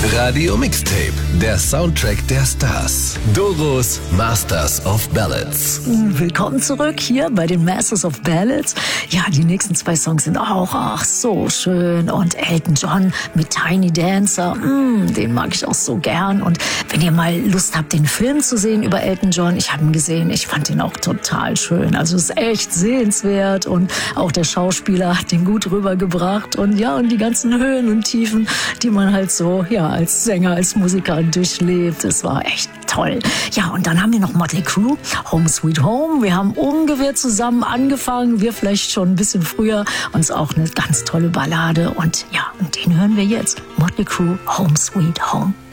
Radio Mixtape, der Soundtrack der Stars. Doros Masters of Ballads. Willkommen zurück hier bei den Masters of Ballads. Ja, die nächsten 2 Songs sind auch so schön. Und Elton John mit Tiny Dancer, den mag ich auch so gern. Und wenn ihr mal Lust habt, den Film zu sehen über Elton John, ich habe ihn gesehen, ich fand ihn auch total schön. Also es ist echt sehenswert und auch der Schauspieler hat den gut rübergebracht. Und ja, und die ganzen Höhen und Tiefen, die man halt so, ja, als Sänger, als Musiker durchlebt. Es war echt toll. Ja, und dann haben wir noch Mötley Crüe, Home Sweet Home. Wir haben ungefähr zusammen angefangen, wir vielleicht schon ein bisschen früher. Und es ist auch eine ganz tolle Ballade. Und ja, und den hören wir jetzt. Mötley Crüe, Home Sweet Home.